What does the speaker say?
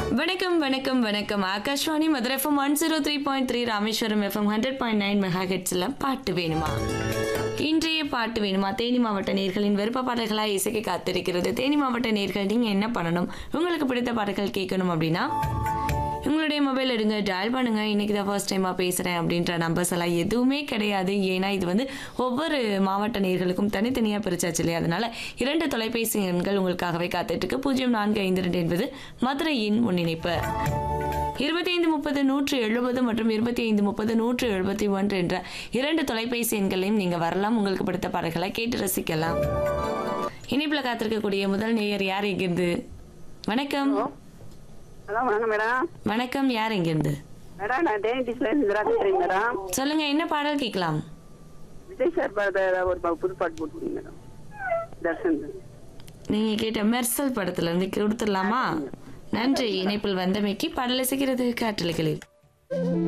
வணக்கம் வணக்கம் வணக்கம் Akashvani Madurai FM 103.3 Rameswaram FM 100.9 mega ஹெட்ஸ்ல பாட்டு வேணுமா இன்றைய பாட்டு வேணுமா தேனி மாவட்ட நேயர்களின் விருப்ப பாடல்களாக இசைக்க காத்திருக்கிறது. தேனி மாவட்ட நேயர்கள் நீங்க என்ன பண்ணணும், உங்களுக்கு பிடித்த பாடல்கள் கேட்கணும் அப்படின்னா உங்களுடைய மொபைல் எடுங்க, டயல் பண்ணுங்க. இன்னைக்கு தான் ஃபர்ஸ்ட் டைமாக பேசுகிறேன் அப்படின்ற நம்பர்ஸ் எல்லாம் எதுவுமே கிடையாது. ஏன்னா இது வந்து ஒவ்வொரு மாவட்ட நேயர்களுக்கும் தனித்தனியாக பிரிச்சாச்சு இல்லையா, அதனால 2 தொலைபேசி எண்கள் உங்களுக்காகவே காத்துட்டு இருக்கு. 0452 என்பது மதுரையின் முன்னிணைப்பு. 2530-170 மற்றும் 2530-171 என்ற 2 தொலைபேசி எண்களையும் நீங்க வரலாம். உங்களுக்கு பிடித்த பாடல்களை கேட்டு ரசிக்கலாம். இணைப்புல காத்திருக்கக்கூடிய முதல் நேயர் யார் எங்கிருந்து? வணக்கம். ஹலோ வணக்கம் மேடம். வணக்கம், யார் எங்கிருந்து? மேடம் நான் தேனி டீச்சர்ல இந்திரா பேசுறேன் மேடம். சொல்லுங்க, என்ன பாடல் கேட்கலாம்? விஜய் சார் படத்துல ஒரு புது பாட்டு போட்டுருங்க மேடம். தர்ஷன் நீங்க கேட்ட மெர்சல் படத்துல இருந்து கொடுத்துடலாமா? நன்றி. இணைப்பில் வந்தமைக்கு பாடல் இசைக்கிறது காற்றலைகளில்.